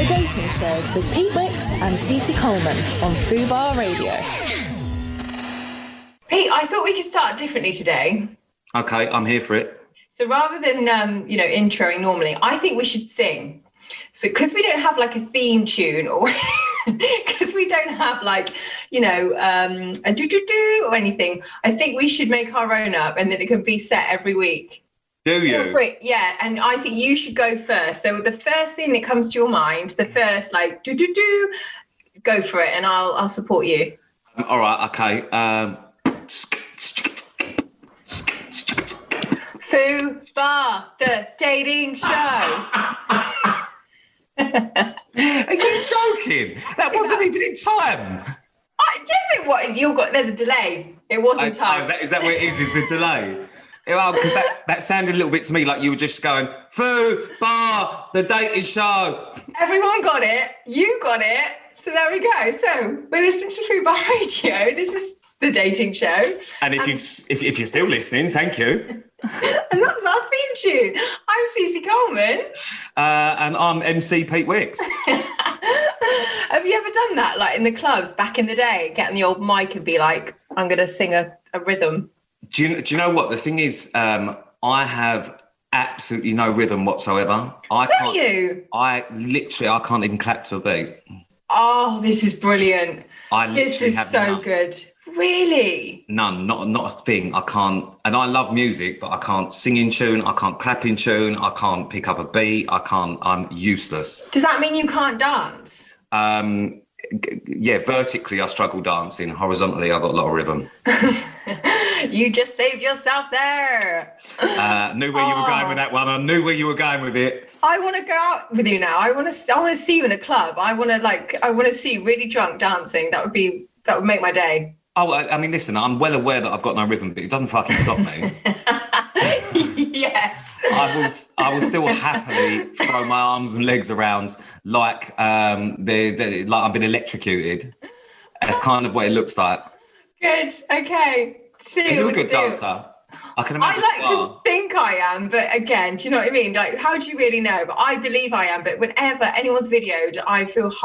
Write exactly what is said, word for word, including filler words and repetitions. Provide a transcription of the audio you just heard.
The Dating Show with Pete Wicks and Cece Coleman on Fubar Radio. Pete, I thought we could start differently today. Okay, I'm here for it. So rather than, um, you know, introing normally, I think we should sing. So because we don't have like a theme tune or because we don't have like, you know, um, a do-do-do or anything, I think we should make our own up and then it can be set every week. Do you? Yeah, and I think you should go first. So the first thing that comes to your mind, the first like do-do-do, go for it and I'll I'll support you. Um, all right, okay. Um... Fubar, the dating show. Are you joking? That wasn't even in time. I, yes, it was. You got. There's a delay. It wasn't I, time. oh, is, that, is that what it is? Is the delay? Well, because that, that sounded a little bit to me like you were just going Fubar, the dating show. Everyone got it. You got it. So there we go. So we're listening to Fubar Radio. This is the dating show. And if um, you if, if you're still listening, thank you. And that's our theme tune. I'm Cece Coleman. Uh, and I'm M C Pete Wicks. Have you ever done that, like in the clubs back in the day, get on the old mic and be like, I'm going to sing a, a rhythm? Do you, do you know what? The thing is, um, I have absolutely no rhythm whatsoever. I Don't can't, you? I literally, I can't even clap to a beat. Oh, this is brilliant. I literally This is have so none. good. Really? None, not not a thing. I can't, and I love music, but I can't sing in tune. I can't clap in tune. I can't pick up a beat. I can't. I'm useless. Does that mean you can't dance? Um, g- yeah, vertically I struggle dancing. Horizontally I got a lot of rhythm. You just saved yourself there. Uh, knew where oh. you were going with that one. I knew where you were going with it. I want to go out with you now. I want to. I want to see you in a club. I want to like. I want to see you really drunk dancing. That would be. That would make my day. Oh, I, I mean, listen. I'm well aware that I've got no rhythm, but it doesn't fucking stop me. Yes. I will. I will still happily throw my arms and legs around like um, there's like I've been electrocuted. That's kind of what it looks like. Good. Okay. See, you're a good dancer. I can imagine. I like to think I am, but again, do you know what I mean? Like, how do you really know? But I believe I am. But whenever anyone's videoed, I feel